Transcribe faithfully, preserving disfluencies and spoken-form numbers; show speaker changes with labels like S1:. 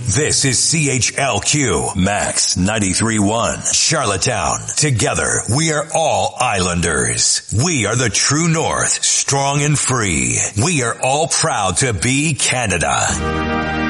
S1: This is C H L Q Max ninety-three point one, Charlottetown. Together, we are all Islanders. We are the true north, strong and free. We are all proud to be Canada.